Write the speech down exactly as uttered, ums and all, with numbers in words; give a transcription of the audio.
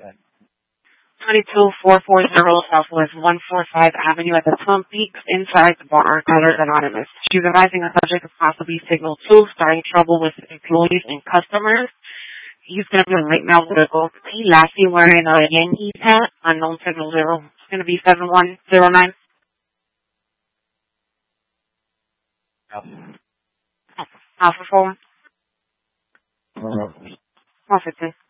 twenty-two four forty Southwest one forty-five Avenue at the Twin Peaks inside the bar. Caller anonymous. She's advising a subject of possibly signal two, starting trouble with employees and customers. He's going to be right now with a gold T. Lastly, wearing a Yankees hat. Unknown signal zero. It's going to be seven one zero nine. Alpha four. Alpha two.